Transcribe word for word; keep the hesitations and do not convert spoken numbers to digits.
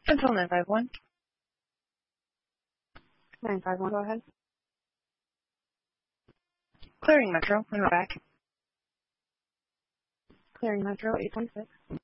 Central nine five one. nine five one, go ahead. Clearing Metro, when we're back. Clearing Metro, eight twenty-six.